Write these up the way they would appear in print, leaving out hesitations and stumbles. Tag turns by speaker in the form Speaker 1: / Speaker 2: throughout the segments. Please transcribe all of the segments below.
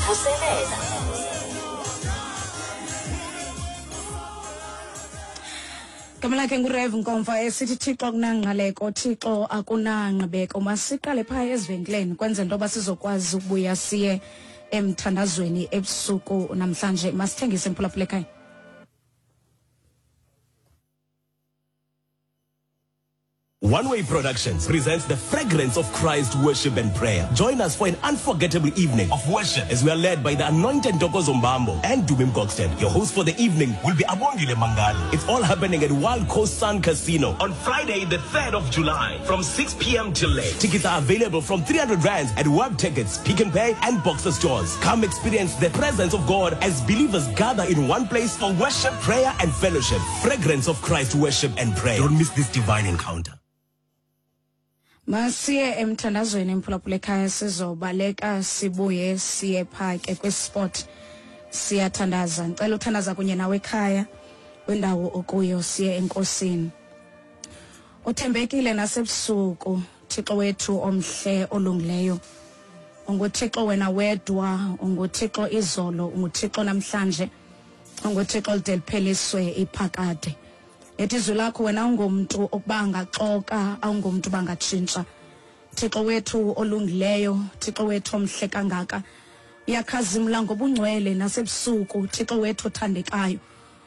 Speaker 1: ukuvuselela.
Speaker 2: Kamala ke nguRev Nkomfa esithi Thixo kunangqaleko Thixo akunangqibeko masiqale phaya ezivenkileni kwenze into basizokwazi ukubuya siye emthandazweni ebusuku namhlanje masithengise imphulaphula ekhaya.
Speaker 3: One Way Productions presents the fragrance of Christ worship and prayer. Join us for an unforgettable evening of worship as we are led by the anointed Doko Zombambo and Dumim Goxton. Your host for the evening will be Abongile Mangali. It's all happening at Wild Coast Sun Casino on Friday, the 3rd of July from 6 p.m. till late. Tickets are available from 300 rands at Web Tickets, Pick and Pay and Boxer stores. Come experience the presence of God as believers gather in one place for worship, prayer and fellowship. Fragrance of Christ worship and prayer. Don't miss this divine encounter.
Speaker 2: Masiye emthandazweni imphulaphula ekhaya sizobaleka sibuye siye phake kwisport siyathandaza ngicela uthandaza kunye nawe ekhaya kwindawo okuyo siye enkosini uthembekile nasebusuku Thixo wethu omhle olungileyo unguThixo wena wedwa unguThixo izolo unguThixo namhlanje unguThixo lidelipheliswe iphakade Etizwe lakho wena ungumuntu okuba ngaxoka awungumuntu bangatshintsha Thixo wethu olungileyo Thixo wethu omhle kangaka uyakhazimla ngobungcwele nasebusuku Thixo wethu othandekayo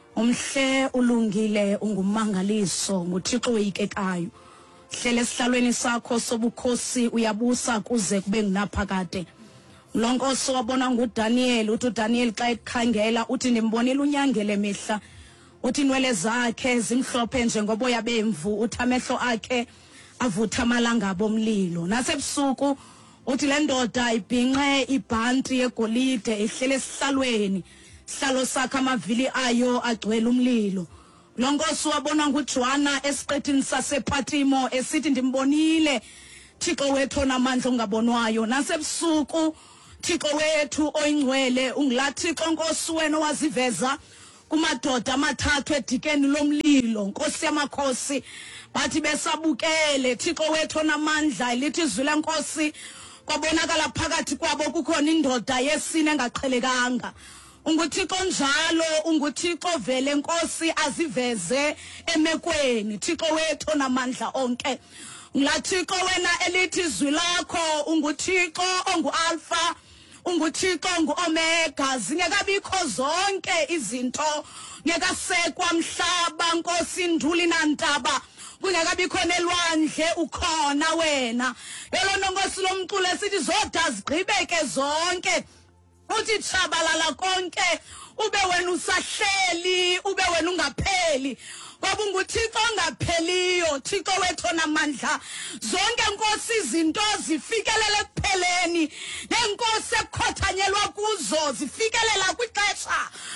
Speaker 2: umhle ulungile ungumangaliso nguThixo oyikekayo hlele esihlalweni sakho sobukhosi uyabusa kuze kube ngunaphakade lonkosi wabona nguDaniel uthi uDaniel xa ekhangela uthi ndimbonile unyangele mihla uthi inwele zakhe zimhlophe njengoboya bemvu uthi amehlo akhe avutha amalanga bomlilo nasebusuku uthi le ndoda ibhinqe ibhanti yegolide ihlele esihlalweni sihlalo sakhe amavili ayo agcwele umlilo lonkosi wabona nguJohana esiqethini sasePatimo esithi ndimbonile Thixo wethu onamandla ongabonwayo nasebusuku Thixo wethu oyingcwele ungulathixo Nkosi wena waziveza kumadoda amathathu edikeni lomlilo Nkosi yamakhosi bathi besabukele Thixo wethu onamandla lithi izwi lenkosi kwabonakala phakathi kwabo kukhona indoda yesine engaqhelekanga unguThixo njalo unguThixo vele Nkosi aziveze emekweni Thixo wethu onamandla onke ngulathixo wena elithi izwi lakho unguThixo onguAlpha unguThixo nguOmega zingekabikho zonke izinto ngekasekwa mhlaba Nkosi nduli nantaba kungekabikho nelwandle ukhona wena yelo Nkosi lomculo esithi zoda zigqibeke zonke uthi tshabalala konke ube wena usahleli ube wena ungapheli ngoba unguThixo ongapheliyo Thixo wethu onamandla zonke Nkosi izinto zifikelele ekupheleni nenkosi ekhothanyelwa kuzo zifikelela kwixesha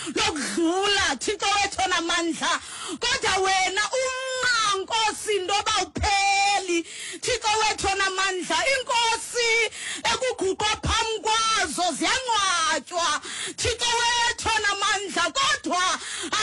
Speaker 2: lokudlula Thixo wethu onamandla kodwa wena Nkosi ndoba upheli Thixo wethu onamandla inkosi ekuguqwa phambi kwazo ziyangcwatywa Thixo wethu onamandla kodwa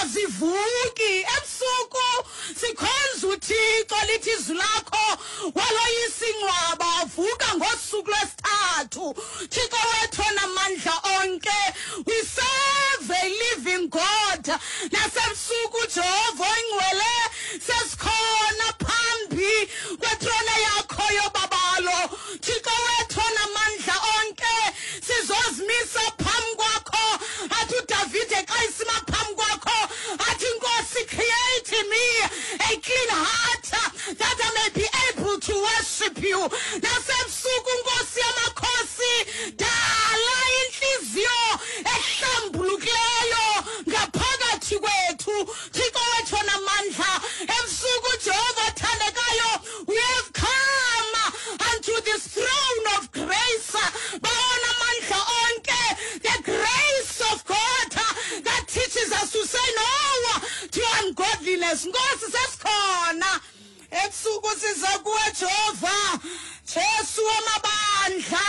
Speaker 2: azivuki ebusuku sikhonza uThixo lithi izwi lakho waloyisa ingcwaba wavuka ngosuku lwesithathu Thixo wethu onamandla onke we serve a living God nasebusuku Jehova oyingcwele sesikhona phambi kwetrone yakho yobabalo Thixo wethu onamandla onke sizozimisa phambi kwakho athi uDavide xa isima phambi kwakho athi Nkosi create in me a clean heart that I may be able to worship you nasebusuku Nkosi yamakhosi dala inhliziyo ehlambulukileyo ngaphakathi kwethu Thixo wethu onamandla ebusuku Jehova thandekayo we have come unto this throne of grace bawona amandla onke the grace of God that teaches us to say no to ungodliness Nkosi sesikhona ebusuku siza kuwe Jehova Jesu amabandla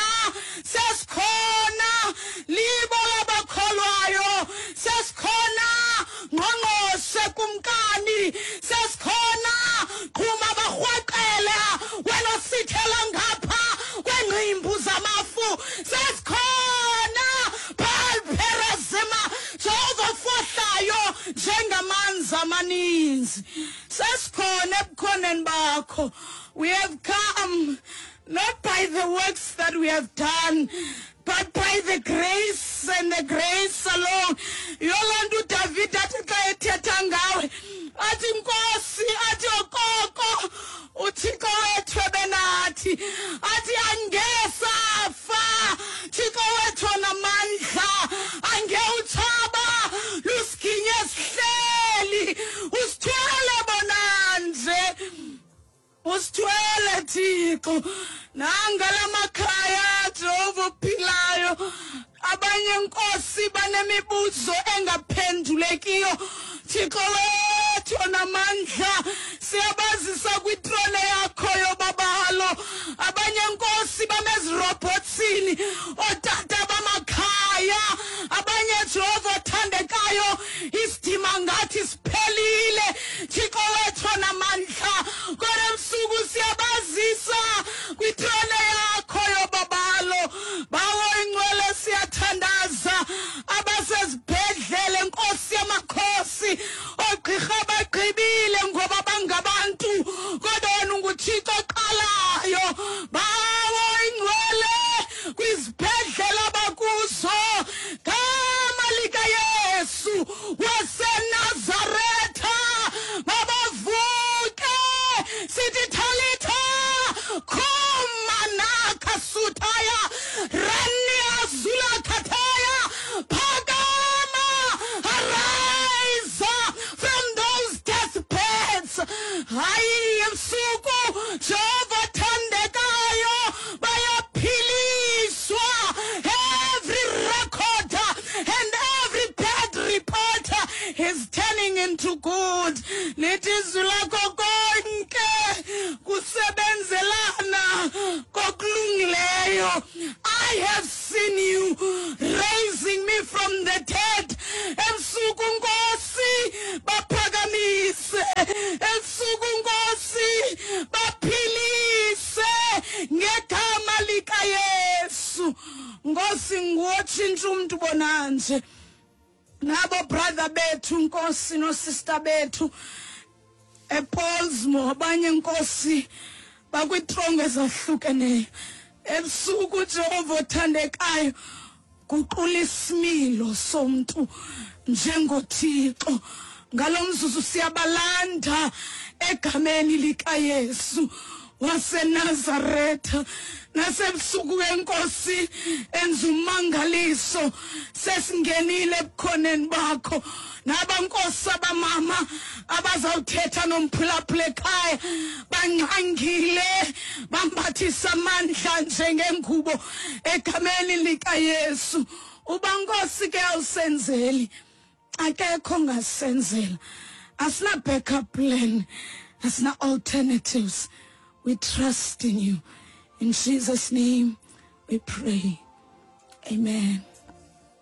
Speaker 2: sesikhona libo labakholwayo sesikhona ngqongqoshe kumkani sesikhona qhuma abarhwaqela wena sithela ngapha kwengqimbu zamafu sesikhona means. Sasikhona ebukhoneni bakho. We have come not by the works that we have done, but by the grace and the grace alone. Yolanda uDavid athi xa ethetha ngawe athi Nkosi athi okoko uThixo wethu ebenathi athi angesafa Thixo wethu onamandla angewuthaba lusiginye sihleli usithwele bonanje usithwele Thixo nangala makhaya Jehova ophilayo abanye Nkosi banemibuzo engaphendulekiyo Thixo wethu onamandla siyabazisa kwitrone yakho yobabalo abanye Nkosi bamezirobhotsini otata bamakhaya abanye Jehova othandekayo isidima ngathi siphelile Thixo wethu onamandla kodwa msuku siyabazisa kwitrone yakho yobabalo bawo ingcwele siyathandaza abasezibhedlele Nkosi yamakhosi ogqirha bagqibile ngoba bangabantu kodwa wena unguThixo oqalayo bawo ingcwele kwizibhedlele abakuzo gama likaYesu waseNazaretha mabavuke sithi Talitha khuma nakasutaya rania zula kataya phakama arise from those deathbeds hayi emsuku Jehova thandekayo bayaphiliswa every record and every bad report is turning into good lithi lakho konke kusebenzelana kokulungileyo I have seen you raising me from the dead emsuku Nkosi baphakamise emsuku Nkosi baphilise ngegama likaYesu Nkosi ngotshintsha umuntu bonanje nabo brother bethu Nkosi no sister bethu ePaulsmo abanye Nkosi bakwitrongo ezahlukeneyo ebusuku Jehova othandekayo kuqula isimilo somuntu njengoThixo ngalomzuzu siyabalanda egameni likaYesu waseNazaretha nasebusuku enkosi enza umangaliso sesingenile ebukhoneni bakho nabankosi abamama abazawuthetha nomphulaphula ekhaya banqangile bambathisa amandla njengengubo egameni likaYesu uba Nkosi ke awusenzeli akekho ngasenzela asina backup plan asina alternatives we trust in you in Jesus name we pray amen.